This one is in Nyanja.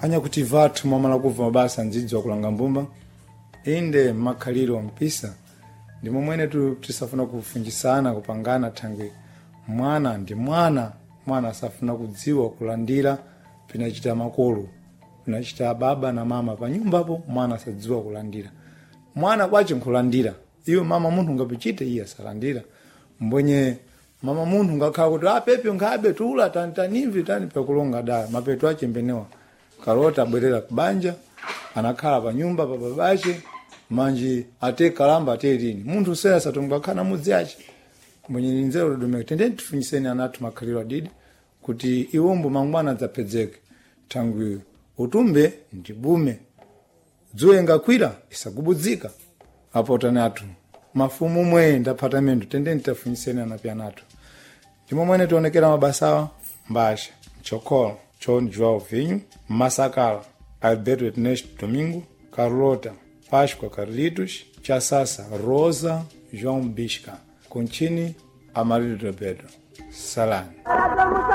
Anyakuti vathu mwamala kuva mabasa ndzidziwa kulanga mbumba inde makhaliro mpisa ndi momwene tisafuna kufunjisana kupangana thangwe mwana ndi mwana asafuna kudziwa kulandira pinachita makolo pinachita baba na mama pa nyumbapo mwana asadziwa kulandira mwana kwache nkulandira iyo mama munthu ngapichite iye asalandira mbonye mama munthu ngakhala kuti pepe ngabe tula tantanivi tani pakulonga da mapeto ache mbenewa kalota bwerera kubanja anakhala pa nyumba pa babache manji ate kalamba ate lini munthu sera satongakana mudzi ache mbonye nzero domeke tendeni tifunyiseni anathu makhaliro adidi kuti iwombo mangwana dzapedzeke thangwi utumbe ndibume dzuwe ngakwira isagubudzika apo tanatu mafumu mwe ndapatamendo tendeni tafunyiseni anapianatu ndimo mwene tionekera mabasawa mbasha chokolo John João Vinho Massacala Alberto Ernesto Domingo Carlota Páscoa Carlitos Chassassa Rosa João Bisca Conchini Amarildo Pedro Salani